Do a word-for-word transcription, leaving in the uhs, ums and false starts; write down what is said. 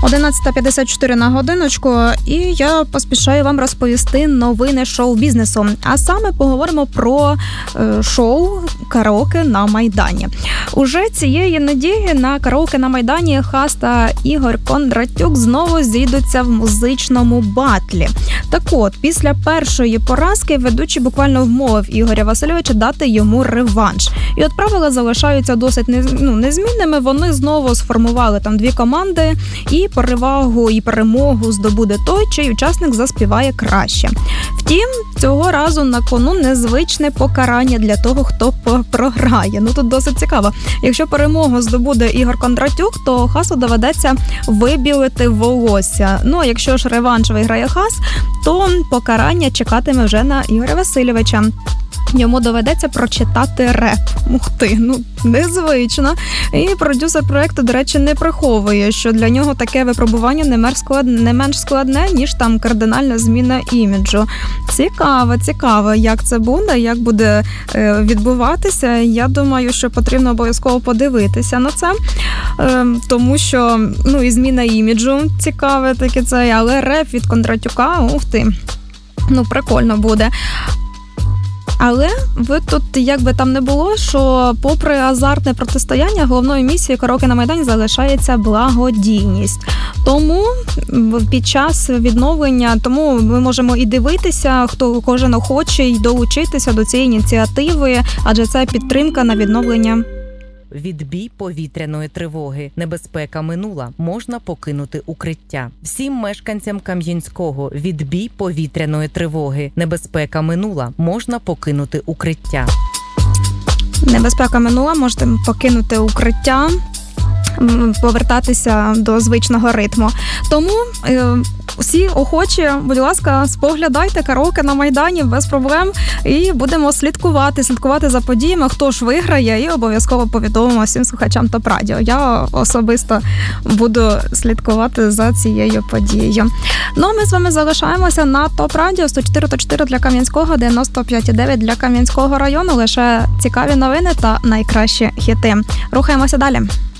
одинадцята п'ятдесят чотири на годиночку, і я поспішаю вам розповісти новини шоу-бізнесу. А саме поговоримо про е, шоу «Караоке на Майдані». Уже цієї неділі на «Караоке на Майдані» Хас та Ігор Кондратюк знову зійдуться в музичному батлі. Так от, після першої поразки ведучий буквально вмовив Ігоря Васильовича дати йому реванш. І от правила залишаються досить не, ну, незмінними. Вони знову сформували там дві команди, і перевагу, і перемогу здобуде той, чий учасник заспіває краще. Втім, цього разу на кону незвичне покарання для того, хто програє. Ну, тут досить цікаво. Якщо перемогу здобуде Ігор Кондратюк, то Хасу доведеться вибілити волосся. Ну, а якщо ж реванш виграє Хас, то покарання чекатиме вже на Ігоря Васильовича. Йому доведеться прочитати реп. Ух ти, ну, незвично. І продюсер проєкту, до речі, не приховує, що для нього таке випробування не менш складне, не менш складне, ніж там кардинальна зміна іміджу. Цікаво, цікаво, як це буде, як буде е, відбуватися. Я думаю, що потрібно обов'язково подивитися на це, е, тому що, ну, і зміна іміджу цікаве таке це, але реп від Кондратюка, ух ти, ну, прикольно буде. Але ви тут, як би там не було, що попри азартне протистояння, головною місією «Караоке на Майдані» залишається благодійність. Тому під час відновлення, тому ми можемо і дивитися, хто кожен охочий долучитися до цієї ініціативи, адже це підтримка на відновлення. Відбій повітряної тривоги. Небезпека минула. Можна покинути укриття. Всім мешканцям Кам'янського відбій повітряної тривоги. Небезпека минула. Можна покинути укриття. Небезпека минула. Можете покинути укриття, повертатися до звичного ритму. Тому е, всі охочі, будь ласка, споглядайте «Караоке на Майдані» без проблем і будемо слідкувати, слідкувати за подіями, хто ж виграє, і обов'язково повідомимо всім слухачам ТОП Радіо. Я особисто буду слідкувати за цією подією. Ну, а ми з вами залишаємося на ТОП Радіо. сто чотири чотири для Кам'янського, дев'яносто п'ять дев'ять для Кам'янського району. Лише цікаві новини та найкращі хіти. Рухаємося далі.